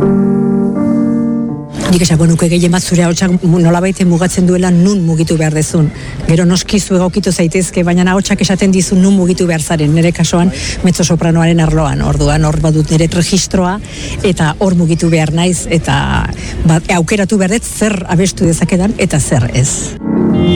Nik esako nuke gehien bat zure ahotsak nolabait mugatzen duela nun mugitu behar dezun. Gero noski zu egokitu zaitezke, baina ahotsak esaten dizu nun mugitu behar zaren. Nire kasuan mezzosopranoaren arloan, orduan hor badut nire registroa eta hor mugitu behar naiz eta aukeratu behar dut zer abestu dezakedan eta zer ez.